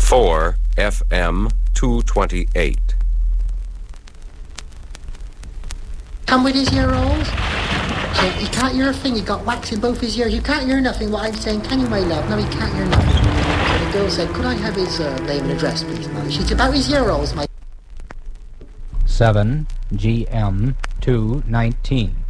4 FM 228. Come with his ear rolls? He can't hear a thing, he got wax in both his ears. You can't hear nothing what I'm saying, can you, my love? No, he can't hear nothing. So the girl said, could I have his name and address, please, mother? She's about his ear rolls, my... 7 GM 219.